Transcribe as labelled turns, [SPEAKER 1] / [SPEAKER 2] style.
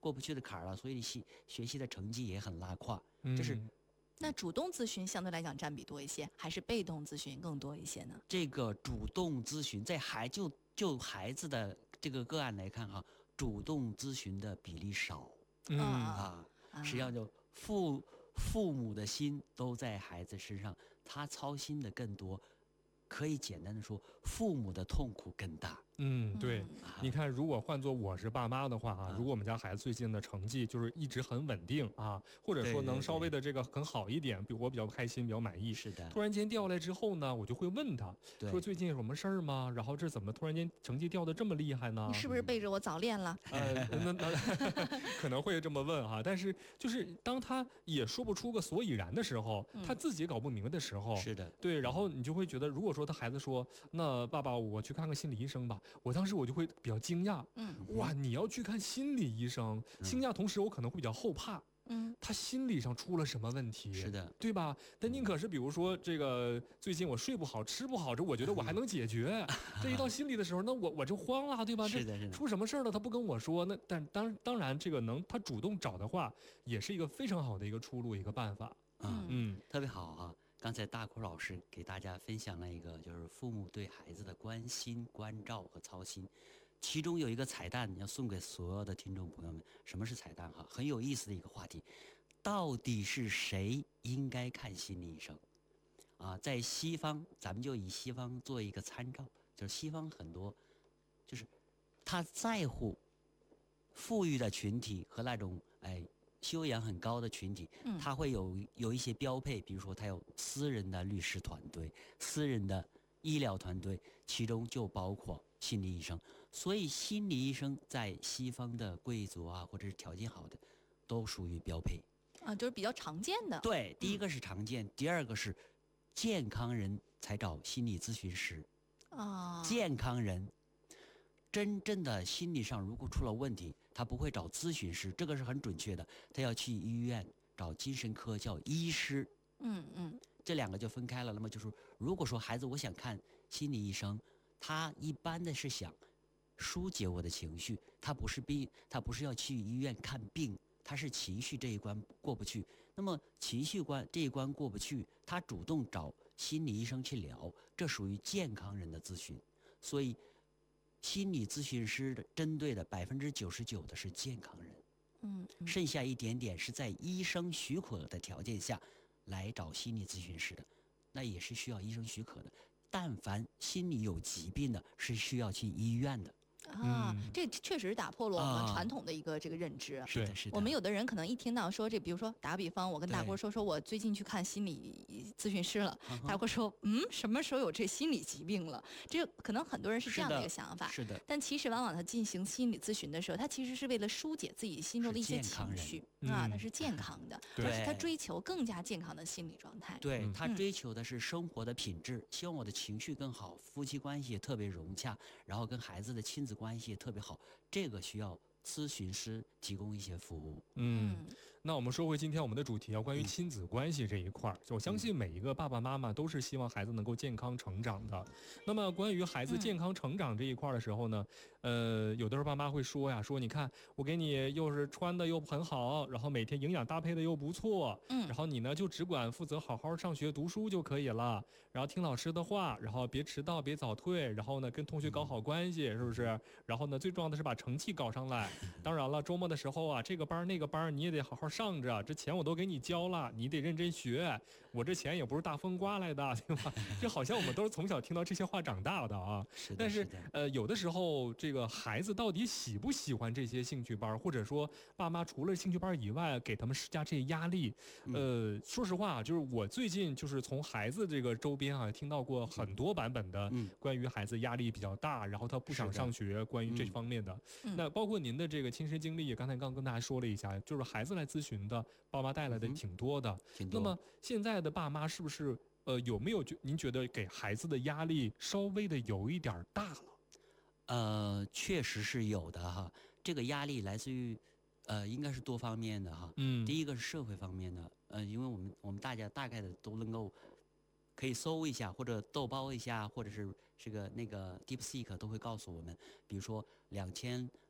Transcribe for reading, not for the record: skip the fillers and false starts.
[SPEAKER 1] 过不去的坎儿了，所以你学习的成绩也很拉胯。这是
[SPEAKER 2] 那主动咨询相对来讲占比多一些，还是被动咨询更多一些呢？
[SPEAKER 1] 这个主动咨询在就孩子的这个个案来看哈，主动咨询的比例少。实际上就父母的心都在孩子身上，他操心的更多。可以简单的说，父母的痛苦更大。
[SPEAKER 3] 对，你看，如果换做我是爸妈的话如果我们家孩子最近的成绩就是一直很稳定或者说能稍微的这个很好一点，我比较开心，比较满意。
[SPEAKER 1] 是的。
[SPEAKER 3] 突然间掉下来之后呢，我就会问他，说最近有什么事儿吗？然后这怎么突然间成绩掉的这么厉害呢？
[SPEAKER 2] 你是不是背着我早恋了？
[SPEAKER 3] 那可能会这么问但是就是当他也说不出个所以然的时候，他自己搞不明白的时候，
[SPEAKER 1] 是的，
[SPEAKER 3] 对，然后你就会觉得，如果说他孩子说，那爸爸我去看个心理医生吧，我当时我就会比较惊讶，哇，你要去看心理医生，惊讶同时我可能会比较后怕。他心理上出了什么问题？
[SPEAKER 1] 是的，
[SPEAKER 3] 对吧？但宁可是比如说这个最近我睡不好吃不好，这我觉得我还能解决。这一到心理的时候，那我就慌了，对吧？
[SPEAKER 1] 是的，
[SPEAKER 3] 出什么事了他不跟我说，那但当然这个他主动找的话，也是一个非常好的一个出路，一个办法。
[SPEAKER 1] 特别好刚才大哭老师给大家分享了一个就是父母对孩子的关心、关照和操心，其中有一个彩蛋要送给所有的听众朋友们。什么是彩蛋很有意思的一个话题，到底是谁应该看心理医生在西方，咱们就以西方做一个参照，就是西方很多就是他在乎富裕的群体和那种修养很高的群体，他会有一些标配，比如说他有私人的律师团队、私人的医疗团队，其中就包括心理医生。所以心理医生在西方的贵族或者是条件好的都属于标配
[SPEAKER 2] 就是比较常见的。
[SPEAKER 1] 对，第一个是常见，第二个是健康人才找心理咨询师健康人真正的心理上如果出了问题，他不会找咨询师，这个是很准确的，他要去医院找精神科叫医师。这两个就分开了。那么就是如果说孩子我想看心理医生，他一般的是想疏解我的情绪，他不是病，他不是要去医院看病，他是情绪这一关过不去。那么情绪这一关过不去，他主动找心理医生去聊，这属于健康人的咨询。所以心理咨询师针对的99%的是健康人，剩下一点点是在医生许可的条件下来找心理咨询师的，那也是需要医生许可的。但凡心理有疾病的，是需要去医院的。
[SPEAKER 2] 这确实打破了我们传统的一个这个认知。
[SPEAKER 1] 是的，是的。
[SPEAKER 2] 我们有的人可能一听到说比如说打个比方，我跟大郭说我最近去看心理咨询师了，大郭说什么时候有这心理疾病了？这可能很多人是这样的一个想法。
[SPEAKER 1] 是的。
[SPEAKER 2] 但其实往往他进行心理咨询的时候，他其实是为了疏解自己心中的一些情绪他是健康的，而且他追求更加健康的心理状态。
[SPEAKER 1] 对，他追求的是生活的品质，希望我的情绪更好，夫妻关系也特别融洽，然后跟孩子的亲子关系也特别好，这个需要咨询师提供一些服务。
[SPEAKER 3] 那我们说回今天我们的主题关于亲子关系这一块我相信每一个爸爸妈妈都是希望孩子能够健康成长的。那么关于孩子健康成长这一块的时候呢，有的时候爸妈会说说你看我给你又是穿的又很好，然后每天营养搭配的又不错，然后你呢就只管负责好好上学读书就可以了，然后听老师的话，然后别迟到别早退，然后呢跟同学搞好关系，是不是？然后呢最重要的是把成绩搞上来。当然了，周末的时候这个班那个班你也得好好上着，这钱我都给你交了，你得认真学，我这钱也不是大风刮来的，对吧？就好像我们都是从小听到这些话长大的但是有的时候这个孩子到底喜不喜欢这些兴趣班，或者说爸妈除了兴趣班以外给他们施加这些压力，说实话就是我最近就是从孩子这个周边听到过很多版本的关于孩子压力比较大，然后他不想上学关于这方面的。那包括您的这个亲身经历，刚才刚跟大家说了一下，就是孩子来咨询的爸妈带来的挺多的。那么现在的爸妈是不是有没有您觉得给孩子的压力稍微的有一点大了？
[SPEAKER 1] 确实是有的这个压力来自于应该是多方面的第一个是社会方面的，因为我们大家大概的都能够可以搜一下，或者豆包一下，或者是那个 DeepSeek 都会告诉我们，比如说